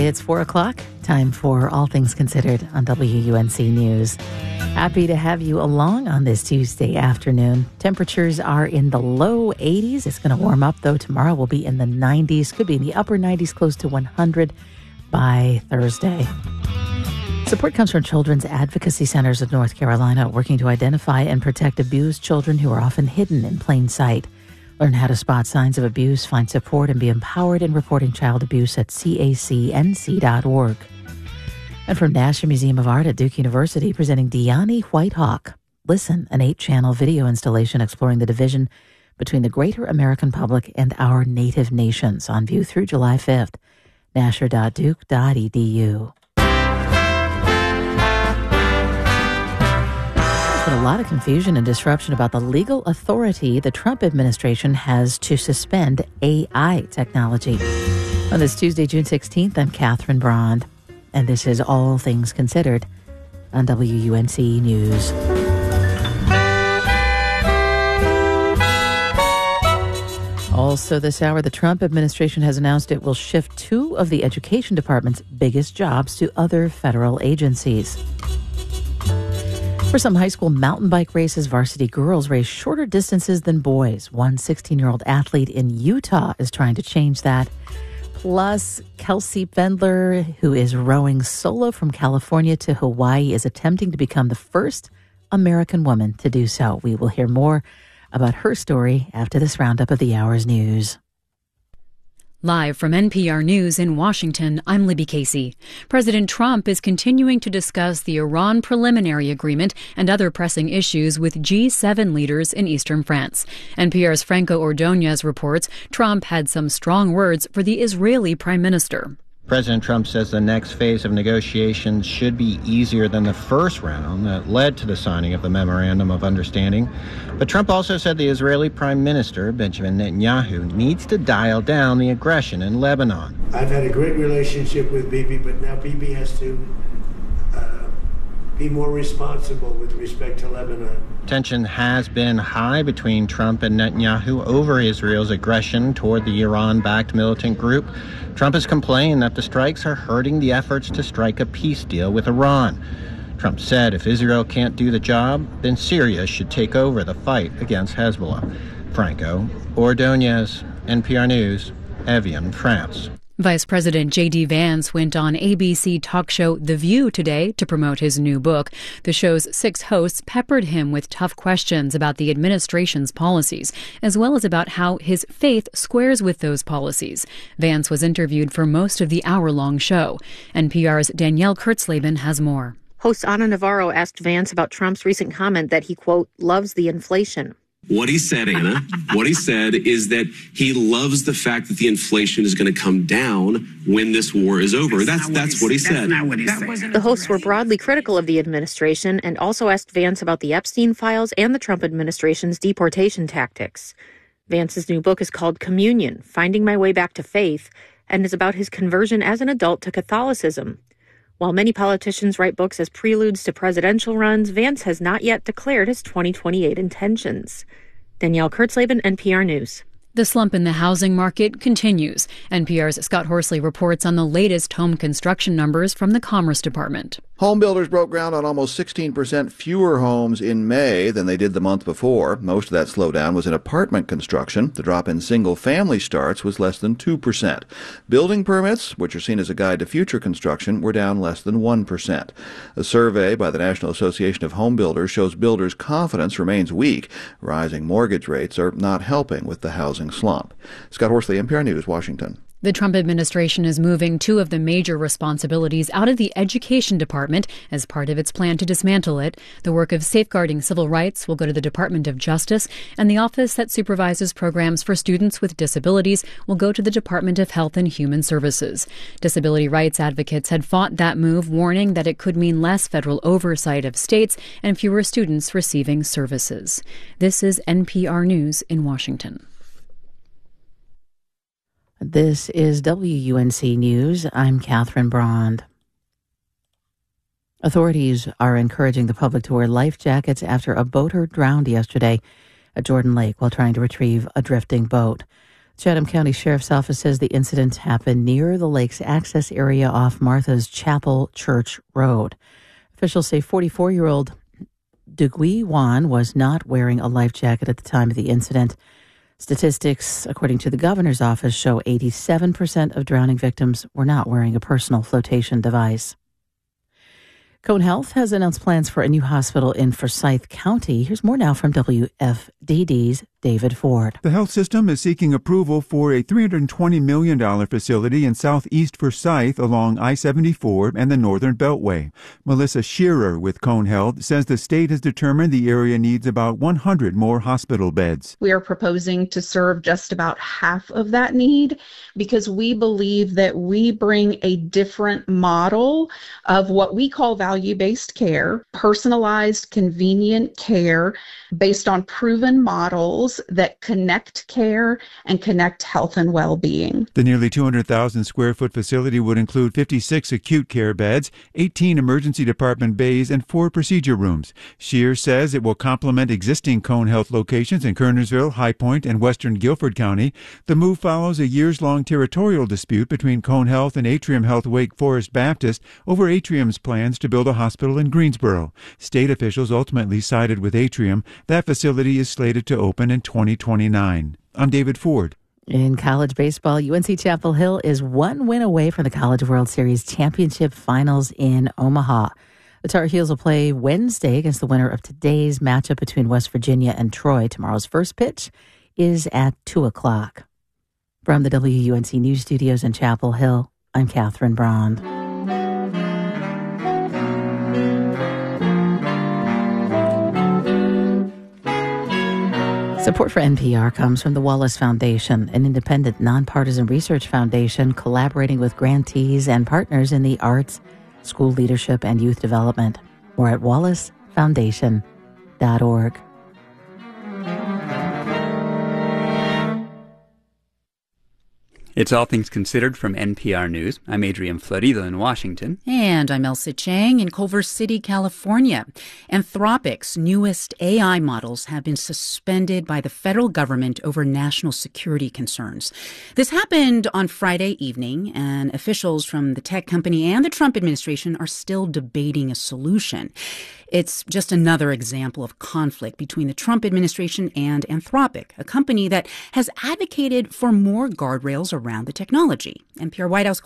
It's 4 o'clock. Time for All Things Considered on WUNC News. Happy to have you along on this Tuesday afternoon. Temperatures are in the low 80s. It's going to warm up, though. Tomorrow will be in the 90s. Could be in the upper 90s, close to 100 by Thursday. Support comes from Children's Advocacy Centers of North Carolina, working to identify and protect abused children who are often hidden in plain sight. Learn how to spot signs of abuse, find support, and be empowered in reporting child abuse at cacnc.org. And from National Museum of Art at Duke University, presenting Diani White Hawk. Listen, an 8-channel video installation exploring the division between the greater American public and our native nations, on view through July 5th. nasher.duke.edu. There's been a lot of confusion and disruption about the legal authority the Trump administration has to suspend AI technology. On this Tuesday, June 16th, I'm Catherine Brond, and this is All Things Considered on WUNC News. Also this hour, the Trump administration has announced it will shift 2 of the Education Department's biggest jobs to other federal agencies. For some high school mountain bike races, varsity girls race shorter distances than boys. One 16-year-old athlete in Utah is trying to change that. Plus, Kelsey Bendler, who is rowing solo from California to Hawaii, is attempting to become the first American woman to do so. We will hear more about her story after this roundup of the hour's news. Live from NPR News in Washington, I'm Libby Casey. President Trump is continuing to discuss the Iran preliminary agreement and other pressing issues with G7 leaders in eastern France. NPR's Franco Ordonez reports Trump had some strong words for the Israeli prime minister. President Trump says the next phase of negotiations should be easier than the first round that led to the signing of the Memorandum of Understanding. But Trump also said the Israeli Prime Minister, Benjamin Netanyahu, needs to dial down the aggression in Lebanon. I've had a great relationship with Bibi, but now Bibi has to be more responsible with respect to Lebanon. Tension has been high between Trump and Netanyahu over Israel's aggression toward the Iran-backed militant group. Trump has complained that the strikes are hurting the efforts to strike a peace deal with Iran. Trump said if Israel can't do the job, then Syria should take over the fight against Hezbollah. Franco Ordonez, NPR News, Evian, France. Vice President J.D. Vance went on ABC talk show The View today to promote his new book. The show's 6 hosts peppered him with tough questions about the administration's policies, as well as about how his faith squares with those policies. Vance was interviewed for most of the hour-long show. NPR's Danielle Kurtzleben has more. Host Ana Navarro asked Vance about Trump's recent comment that he, quote, loves the inflation. What he said, Anna, what he said is that he loves the fact that the inflation is going to come down when this war is over. That's what he said. The hosts were broadly critical of the administration and also asked Vance about the Epstein files and the Trump administration's deportation tactics. Vance's new book is called Communion, Finding My Way Back to Faith, and is about his conversion as an adult to Catholicism. While many politicians write books as preludes to presidential runs, Vance has not yet declared his 2028 intentions. Danielle Kurtzleben, NPR News. The slump in the housing market continues. NPR's Scott Horsley reports on the latest home construction numbers from the Commerce Department. Home builders broke ground on almost 16% fewer homes in May than they did the month before. Most of that slowdown was in apartment construction. The drop in single-family starts was less than 2%. Building permits, which are seen as a guide to future construction, were down less than 1%. A survey by the National Association of Home Builders shows builders' confidence remains weak. Rising mortgage rates are not helping with the housing slump. Scott Horsley, NPR News, Washington. The Trump administration is moving 2 of the major responsibilities out of the Education Department as part of its plan to dismantle it. The work of safeguarding civil rights will go to the Department of Justice, and the office that supervises programs for students with disabilities will go to the Department of Health and Human Services. Disability rights advocates had fought that move, warning that it could mean less federal oversight of states and fewer students receiving services. This is NPR News in Washington. This is WUNC News. I'm Catherine Brond. Authorities are encouraging the public to wear life jackets after a boater drowned yesterday at Jordan Lake while trying to retrieve a drifting boat. Chatham County Sheriff's Office says the incident happened near the lake's access area off Martha's Chapel Church Road. Officials say 44-year-old Dugui Wan was not wearing a life jacket at the time of the incident. Statistics, according to the governor's office, show 87% of drowning victims were not wearing a personal flotation device. Cone Health has announced plans for a new hospital in Forsyth County. Here's more now from WFDD's David Ford. The health system is seeking approval for a $320 million facility in southeast Forsyth along I-74 and the Northern Beltway. Melissa Shearer with Cone Health says the state has determined the area needs about 100 more hospital beds. We are proposing to serve just about half of that need because we believe that we bring a different model of what we call value-based care, personalized, convenient care based on proven models that connect care and connect health and well-being. The nearly 200,000 square foot facility would include 56 acute care beds, 18 emergency department bays, and 4 procedure rooms. Shear says it will complement existing Cone Health locations in Kernersville, High Point, and western Guilford County. The move follows a years-long territorial dispute between Cone Health and Atrium Health Wake Forest Baptist over Atrium's plans to build a hospital in Greensboro. State officials ultimately sided with Atrium. That facility is slated to open in 2029. I'm David Ford. In college baseball, UNC Chapel Hill is one win away from the College World Series championship finals in Omaha. The Tar Heels will play Wednesday against the winner of today's matchup between West Virginia and Troy. Tomorrow's first pitch is at 2 o'clock. From the WUNC News Studios in Chapel Hill, I'm Catherine Brond. Support for NPR comes from the Wallace Foundation, an independent, nonpartisan research foundation collaborating with grantees and partners in the arts, school leadership, and youth development. More at wallacefoundation.org. It's All Things Considered from NPR News. I'm Adrian Florido in Washington. And I'm Elsa Chang in Culver City, California. Anthropic's newest AI models have been suspended by the federal government over national security concerns. This happened on Friday evening, and officials from the tech company and the Trump administration are still debating a solution. It's just another example of conflict between the Trump administration and Anthropic, a company that has advocated for more guardrails around the technology. NPR White House